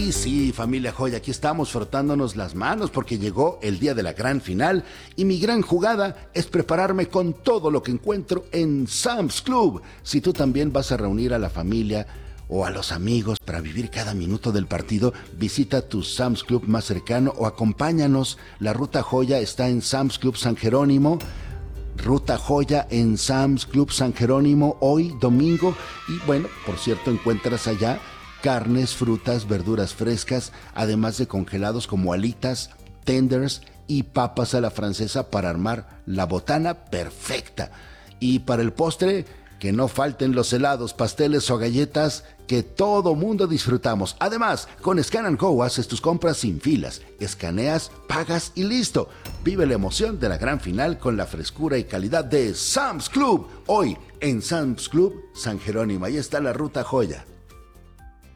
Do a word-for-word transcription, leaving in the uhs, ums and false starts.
Y sí, familia Joya, aquí estamos frotándonos las manos porque llegó el día de la gran final y mi gran jugada es prepararme con todo lo que encuentro en Sam's Club. Si tú también vas a reunir a la familia o a los amigos para vivir cada minuto del partido, visita tu Sam's Club más cercano o acompáñanos. La Ruta Joya está en Sam's Club San Jerónimo. Ruta Joya en Sam's Club San Jerónimo hoy domingo. Y bueno, por cierto, encuentras allá carnes, frutas, verduras frescas, además de congelados como alitas, tenders y papas a la francesa para armar la botana perfecta. Y para el postre, que no falten los helados, pasteles o galletas que todo mundo disfrutamos. Además, con Scan and Go haces tus compras sin filas. Escaneas, pagas y listo. Vive la emoción de la gran final con la frescura y calidad de Sam's Club. Hoy en Sam's Club San Jerónimo. Ahí está la Ruta Joya.